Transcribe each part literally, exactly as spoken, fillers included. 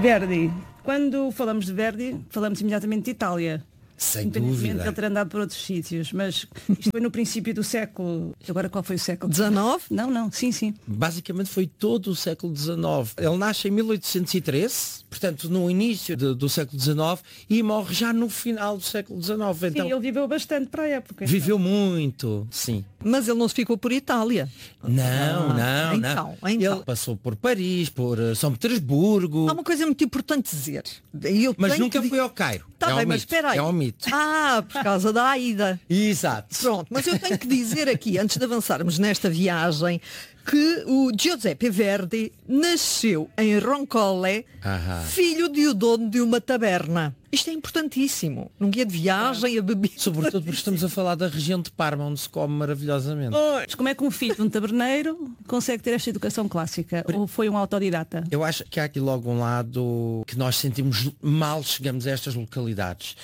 Verdi. Quando falamos de Verdi, falamos imediatamente de Itália. Sem Independentemente dúvida. de ele ter andado por outros sítios, mas isto foi no princípio do século. Agora qual foi o século? dezenove? Não, não, sim, sim. Basicamente foi todo o século dezenove. Ele nasce em mil oitocentos e treze, portanto no início de- do século dezenove, e morre já no final do século dezenove. Então Sim, ele viveu bastante para a época. viveu muito, sim. Mas ele não se ficou por Itália. Não, não, então, não. então. Ele passou por Paris, por eh, São Petersburgo, Há uma coisa muito importante dizer. E eu mas tenho nunca que... foi ao Cairo. Tá é bem, um mas mito. espera aí. É um mito. Ah, por causa da Aida. Exato. Pronto, mas eu tenho que dizer aqui, antes de avançarmos nesta viagem, que o Giuseppe Verdi nasceu em Roncole, Aham. filho de o dono de uma taberna. Isto é importantíssimo. Num guia de viagem, a bebida. Sobretudo porque estamos a falar da região de Parma, onde se come maravilhosamente. Mas como é que um filho de um taberneiro consegue ter esta educação clássica? Ou foi um autodidata? Eu acho que há aqui logo um lado que nós sentimos mal chegamos a estas localidades.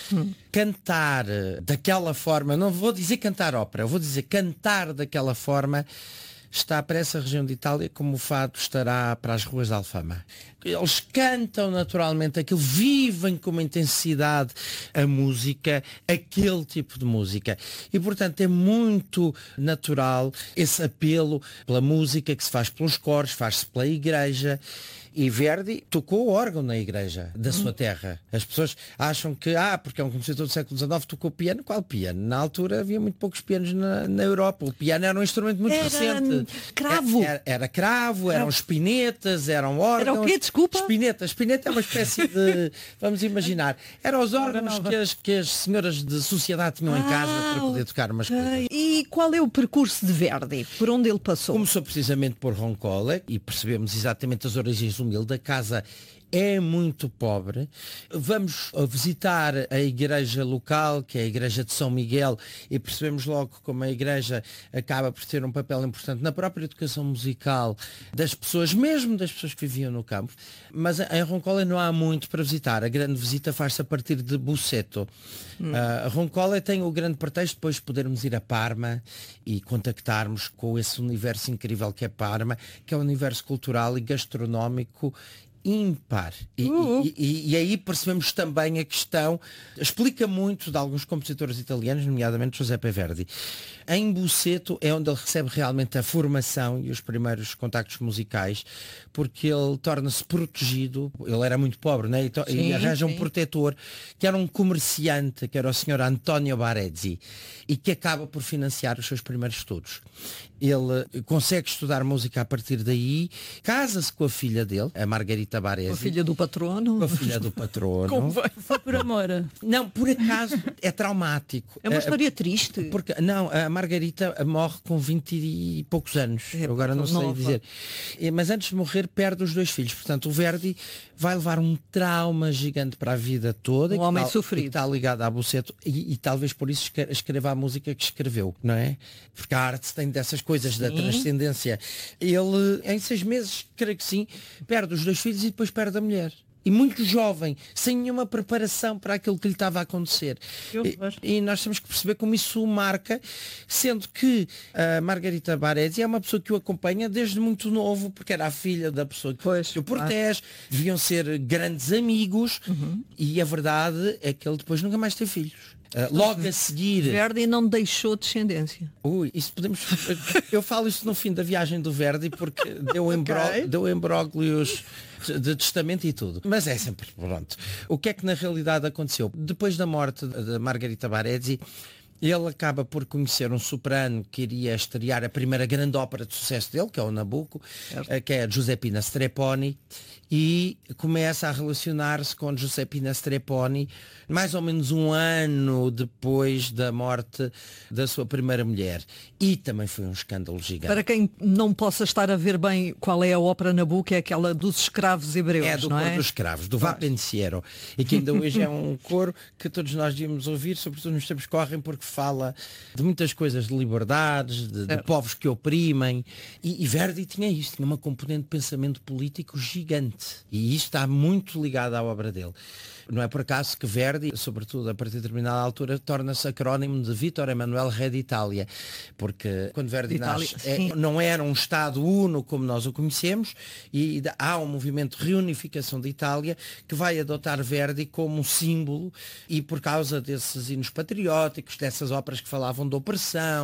Cantar eh, daquela forma, não vou dizer cantar ópera, eu vou dizer cantar daquela forma está para essa região de Itália como o fado estará para as ruas de Alfama. Eles cantam naturalmente aquilo, vivem com uma intensidade a música, aquele tipo de música. E portanto é muito natural esse apelo pela música que se faz pelos coros, faz-se pela igreja. E Verdi tocou o órgão na igreja da sua terra. As pessoas acham que, ah, porque é um compositor do século dezenove, tocou piano. Qual piano? Na altura havia muito poucos pianos na, na Europa. O piano era um instrumento muito Era, recente. hum, cravo. Era, era, era cravo, eram espinetas, eram órgãos. Era o quê? Desculpa? Espineta. Espineta é uma espécie de, vamos imaginar, eram os órgãos que as, que as senhoras de sociedade tinham em casa Ah, para poder tocar umas ok. coisas. E qual é o percurso de Verdi? Por onde ele passou? Começou precisamente por Roncole e percebemos exatamente as origens humildes. A casa é muito pobre. Vamos a visitar a igreja local, que é a igreja de São Miguel, e percebemos logo como a igreja acaba por ter um papel importante na própria educação musical das pessoas, mesmo das pessoas que viviam no campo. Mas em Roncole não há muito para visitar. A grande visita faz-se a partir de Busseto. Hum. Uh, Roncole tem o grande pretexto depois de podermos ir a Parma e contactarmos com esse universo incrível que é Parma, que é um universo cultural e gastronómico ímpar. E, Uhum. e, e, e aí percebemos também a questão, explica muito de alguns compositores italianos, nomeadamente Giuseppe Verdi. Em Busseto é onde ele recebe realmente a formação e os primeiros contactos musicais, porque ele torna-se protegido, ele era muito pobre, né? e, to- Sim, e arranja sim. um protetor, que era um comerciante, que era o senhor Antonio Barezzi, e que acaba por financiar os seus primeiros estudos. Ele consegue estudar música a partir daí, casa-se com a filha dele, a Margarita Baresi. A filha do patrono? Com a filha do patrono. Foi por amor. Não, por acaso é traumático. É uma Eh, história triste. Porque, não, a Margarita morre com vinte e poucos anos. É, Eu agora não sei nova. dizer. Eh, Mas antes de morrer perde os dois filhos. Portanto, o Verdi vai levar um trauma gigante para a vida toda. Um que homem está- sofrido. que está ligado a Busseto e, e talvez por isso escre- escreva a música que escreveu, não é? Porque a arte tem dessas coisas da transcendência. Ele, em seis meses, creio que sim, perde os dois filhos e depois perde a mulher. E muito jovem, sem nenhuma preparação para aquilo que lhe estava a acontecer. Que horror. E, e nós temos que perceber como isso o marca, sendo que a Margarita Baresi é uma pessoa que o acompanha desde muito novo, porque era a filha da pessoa que, Pois, que o protege, deviam ser grandes amigos, e a verdade é que ele depois nunca mais teve filhos. Uh, logo a seguir. Verdi não deixou descendência. Ui, isso podemos. Eu falo isso no fim da viagem do Verdi porque deu, embró... Ok. deu embróglios de testamento e tudo. Mas é sempre pronto. O que é que na realidade aconteceu? Depois da morte da Margarita Baresi, ele acaba por conhecer um soprano que iria estrear a primeira grande ópera de sucesso dele, que é o Nabucco, eh, que é a Giuseppina Strepponi, e começa a relacionar-se com Giuseppina Strepponi mais ou menos um ano depois da morte da sua primeira mulher. E também foi um escândalo gigante. Para quem não possa estar a ver bem qual é a ópera Nabucco, é aquela dos escravos hebreus, É do não coro é? dos escravos, do Va Pensiero, e que ainda hoje é um coro que todos nós devíamos ouvir, sobretudo nos tempos que correm, porque fala de muitas coisas, de liberdades, de, de povos que oprimem, e, e Verdi tinha isto, tinha uma componente de pensamento político gigante, e isto está muito ligado à obra dele. Não é por acaso que Verdi, sobretudo a partir de determinada altura, torna-se acrónimo de Vítor Emanuel Re d'Itália, porque quando Verdi nasce, é, não era um Estado uno como nós o conhecemos, e há um movimento de reunificação de Itália que vai adotar Verdi como um símbolo, e por causa desses hinos patrióticos, dessas óperas que falavam de opressão,